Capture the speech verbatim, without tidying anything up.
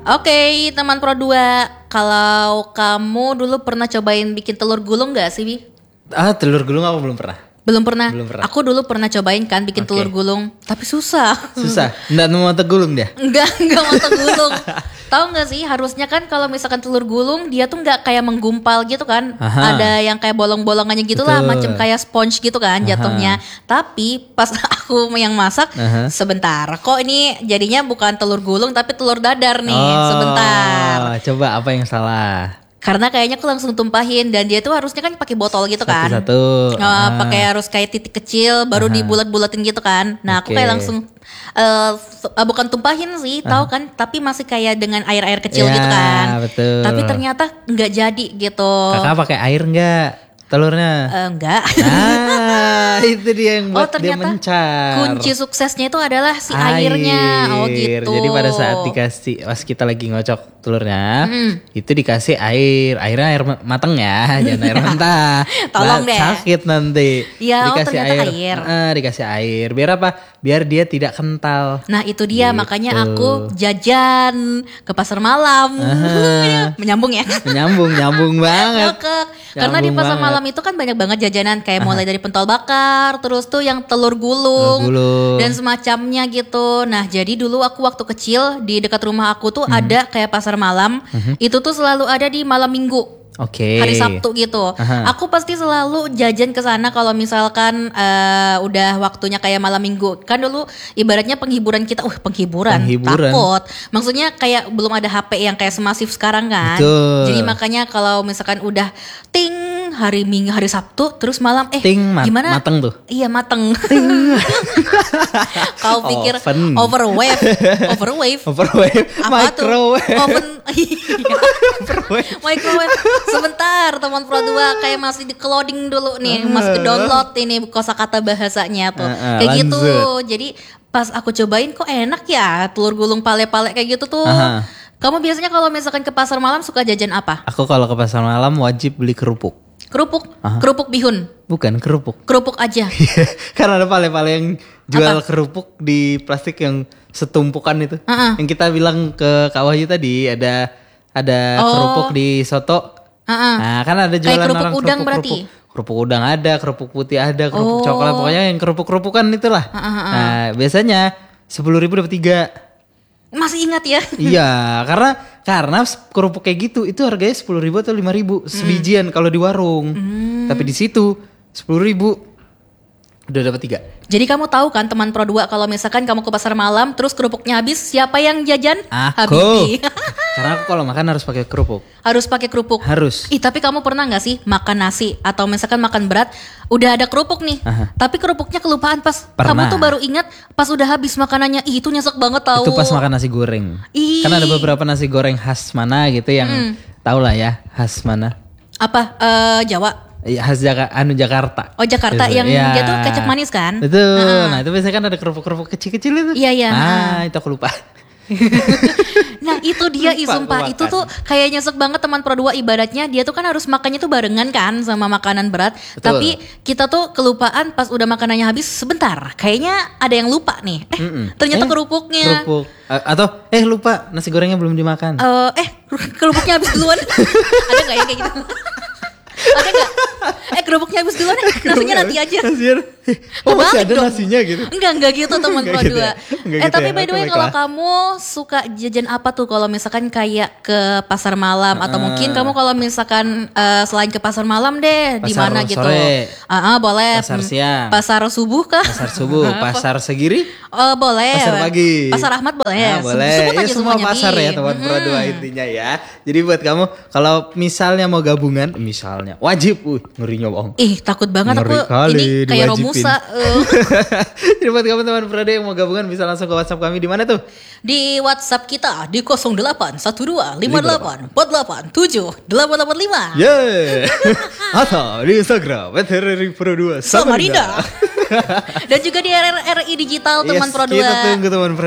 Oke, teman Pro dua, kalau kamu dulu pernah cobain bikin telur gulung gak sih, Bi? Ah, telur gulung aku belum pernah. Belum pernah? Belum pernah. Aku dulu pernah cobain kan bikin Oke. telur gulung, tapi susah. Susah. Nggak mau tegulung dia. Enggak, enggak mau gulung. Tahu nggak sih, harusnya kan kalau misalkan telur gulung dia tuh nggak kayak menggumpal gitu kan. Aha. Ada yang kayak bolong-bolongannya gitulah, Betul. macam kayak sponge gitu kan jatuhnya. Tapi pas aku yang masak, Aha. sebentar. Kok ini jadinya bukan telur gulung tapi telur dadar nih. Oh, Sebentar. Coba apa yang salah? Karena kayaknya aku langsung tumpahin dan dia tuh harusnya kan pakai botol gitu kan. Satu-satu. Uh, Ah. pakai harus kayak titik kecil baru Aha. dibulat-bulatin gitu kan. Nah, aku Oke. kayak langsung uh, uh, bukan tumpahin sih, tahu kan, tapi masih kayak dengan air-air kecil Ya, gitu kan. betul. Tapi ternyata nggak jadi gitu. Kakak pakai air nggak telurnya? Uh, enggak. Ah, itu dia yang Oh, buat dia ternyata mencar. kunci suksesnya itu adalah si Air. airnya. Oh gitu. Jadi pada saat dikasih, pas kita lagi ngocok telurnya, Mm. itu dikasih air, airnya air ma- mateng ya, jangan air mentah. Tolong Lah, deh. Sakit nanti. Ya, oh, ternyata air. eh, dikasih air. Biar apa? Biar dia tidak kental. Nah itu dia Gitu. makanya aku jajan ke pasar malam. Aha. Menyambung ya. Nyambung, nyambung banget. Ngakak. Karena di Nyambung pasar banget. malam itu kan banyak banget jajanan kayak mulai dari pentol bakar, terus tuh yang telur gulung, Telur gulung. dan semacamnya gitu. Nah jadi dulu aku waktu kecil di dekat rumah aku tuh Hmm. ada kayak pasar malam, itu tuh selalu ada di malam minggu. Oke. Hari Sabtu gitu. Aha. Aku pasti selalu jajan ke sana kalau misalkan eh, udah waktunya kayak malam minggu. Kan dulu ibaratnya penghiburan kita, uh penghiburan, Penghiburan. takut. Maksudnya kayak belum ada H P yang kayak semasif sekarang kan. Betul. Jadi makanya kalau misalkan udah ting hari Minggu, hari Sabtu, terus malam eh Ting, mat- gimana? mateng tuh. Iya mateng. Kau pikir Oven. overwave, overwave. Microwave, Apa tuh? microwave. Oven. Microwave. Sebentar teman Pro dua kayak masih di clouding dulu nih, masih ke download ini kosakata bahasanya tuh. Uh, uh, kayak gitu. lanjut. Jadi pas aku cobain kok enak ya telur gulung pale-pale kayak gitu tuh. Aha. Kamu biasanya kalau misalkan ke pasar malam suka jajan apa? Aku kalau ke pasar malam wajib beli kerupuk. Kerupuk, Aha. kerupuk bihun, Bukan kerupuk. kerupuk aja. Karena ada pale-pale yang jual Apa? kerupuk di plastik yang setumpukan itu. Uh-uh. Yang kita bilang ke Kak Wahyu tadi ada ada Oh. kerupuk di soto. Uh-uh. Nah, kan ada Kayak jualan kerupuk orang udang kerupuk, berarti? kerupuk. Kerupuk udang ada, kerupuk putih ada, kerupuk Oh. coklat, pokoknya yang kerupuk-kerupukan itulah. Uh-uh. Nah, biasanya sepuluh ribu dapat tiga. Masih ingat ya? Iya, karena karena kerupuk kayak gitu itu harganya sepuluh ribu atau lima ribu sebijian kalau di warung. Tapi di situ sepuluh ribu udah dapat tiga. Jadi kamu tahu kan teman Pro dua kalau misalkan kamu ke pasar malam terus kerupuknya habis, siapa yang jajan? Aku. Habibie. Karena aku kalau makan harus pakai kerupuk. Harus pakai kerupuk. Harus. Ih, tapi kamu pernah nggak sih makan nasi atau misalkan makan berat, udah ada kerupuk nih, Aha. tapi kerupuknya kelupaan pas Pernah. kamu tuh baru ingat pas udah habis makanannya. Ih, itu nyesek banget tahu. Itu pas makan nasi goreng. Ih. Kan ada beberapa nasi goreng khas mana gitu yang tau lah ya khas mana. Apa? Eh, Jawa. Iya, khas Jaka, anu Jakarta. Oh, Jakarta Gitu. yang Iya. dia tuh kecap manis kan? Betul. Heeh. Nah itu biasanya kan ada kerupuk-kerupuk kecil-kecil itu. Iya, iya. Ah itu aku lupa. Nah itu dia ih, Lupa sumpah aku itu makan. tuh kayak nyesek banget teman Pro dua, ibaratnya dia tuh kan harus makannya tuh barengan kan sama makanan berat. Betul. Tapi kita tuh kelupaan pas udah makanannya habis sebentar. Kayaknya ada yang lupa nih. Eh Mm-mm. ternyata Eh, kerupuknya. Kerupuk. A- atau eh lupa nasi gorengnya belum dimakan. Eh eh kerupuknya habis duluan. Ada nggak ya kayak gitu? Ada nggak? Eh kerupuknya habis duluan, nasinya nanti aja. Nasinya. Oh masih Kebalik ada dong. nasinya gitu. Enggak, enggak gitu teman Enggak Pro gitu dua. ya? Enggak Eh gitu tapi ya? by the Oke, way kalau baiklah. kamu suka jajan apa tuh kalau misalkan kayak ke pasar malam atau mungkin kamu kalau misalkan eh, selain ke pasar malam deh di Pasar mana gitu. sore. Ah, ah, boleh. Pasar Hmm, siang. Pasar subuh kah? Pasar subuh, pasar segiri. Oh, boleh. Pasar pagi. Pasar Ahmad boleh. Nah, boleh. Sebut Ya aja semua semuanya, pasar Bi. ya teman Pro Mm-mm. dua intinya ya. Jadi buat kamu kalau misalnya mau gabungan, misalnya wajib, uh ngeri nyobong. Ih, takut banget Ngeri aku kali, ini kayak diwajibin. Romusa. eh. Jadi buat kamu teman Pro dua yang mau gabungan bisa langsung ke WhatsApp kami di mana tuh? Di WhatsApp kita di nol delapan satu dua lima delapan empat delapan tujuh delapan delapan lima. Yeah. Atau di Instagram at R R I Pro dua Samarinda. Dan juga di R R I Digital teman Yes, Pro dua. kita tunggu teman Pro